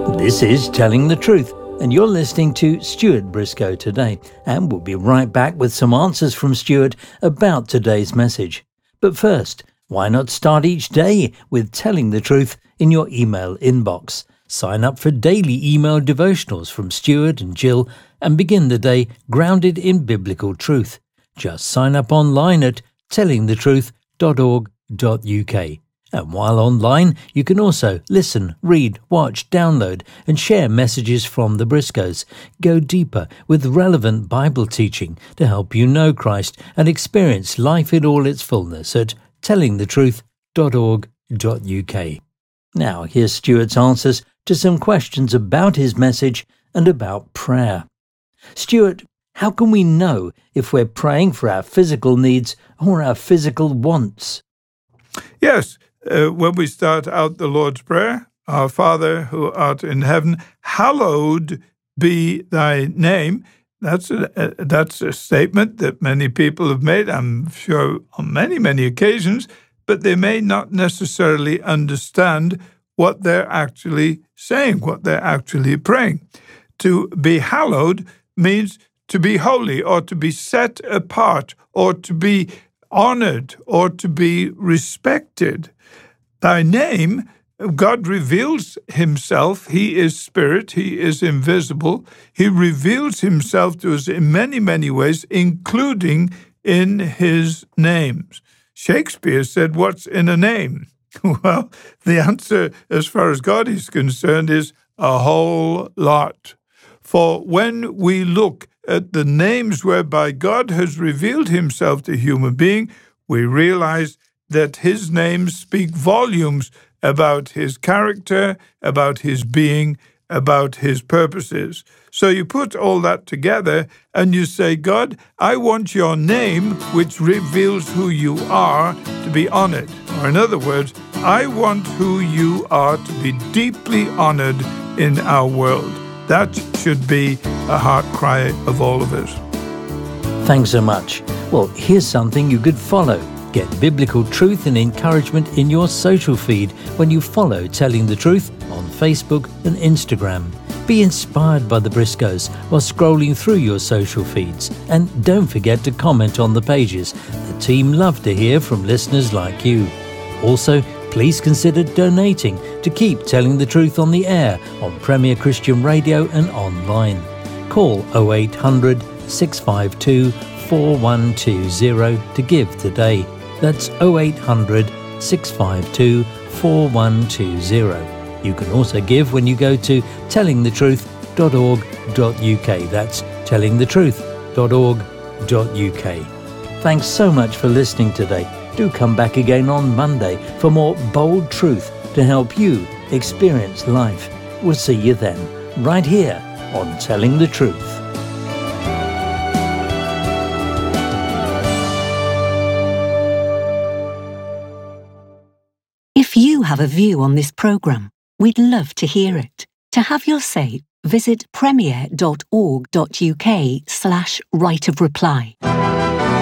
This is Telling the Truth, and you're listening to Stuart Briscoe today, and we'll be right back with some answers from Stuart about today's message. But first, why not start each day with telling the truth in your email inbox? Sign up for daily email devotionals from Stuart and Jill and begin the day grounded in biblical truth. Just sign up online at tellingthetruth.org.uk. And while online, you can also listen, read, watch, download and share messages from the Briscoes. Go deeper with relevant Bible teaching to help you know Christ and experience life in all its fullness at tellingthetruth.org.uk. Now, here's Stuart's answers to some questions about his message and about prayer. Stuart, how can we know if we're praying for our physical needs or our physical wants? Yes. When we start out the Lord's Prayer, Our Father who art in heaven, hallowed be thy name. That's a statement that many people have made, I'm sure, on many, many occasions, but they may not necessarily understand what they're actually saying, what they're actually praying. To be hallowed means to be holy or to be set apart or to be honored or to be respected. Thy name, God reveals himself. He is spirit. He is invisible. He reveals himself to us in many, many ways, including in his names. Shakespeare said, "What's in a name?" Well, the answer, as far as God is concerned, is a whole lot. For when we look at the names whereby God has revealed himself to human being, we realize that his names speak volumes about his character, about his being, about his purposes. So you put all that together and you say, God, I want your name, which reveals who you are, to be honored. Or in other words, I want who you are to be deeply honored in our world. That should be a heart cry of all of us. Thanks so much. Well, here's something you could follow. Get biblical truth and encouragement in your social feed when you follow Telling the Truth on Facebook and Instagram. Be inspired by the Briscoes while scrolling through your social feeds. And don't forget to comment on the pages. The team love to hear from listeners like you. Also, please consider donating to keep Telling the Truth on the air on Premier Christian Radio and online. Call 0800 652 4120 to give today. That's 0800 652 4120. You can also give when you go to tellingthetruth.org.uk. That's tellingthetruth.org.uk. Thanks so much for listening today. Do come back again on Monday for more bold truth to help you experience life. We'll see you then, right here on Telling the Truth. If you have a view on this programme, we'd love to hear it. To have your say, visit premier.org.uk/right of reply.